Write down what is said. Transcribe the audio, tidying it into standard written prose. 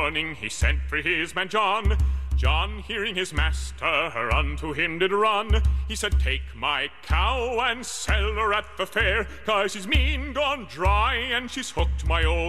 morning he sent for his man John. John, hearing his master unto him did run, he said, take my cow and sell her at the fair, 'cause she's mean gone dry, and she's hooked my old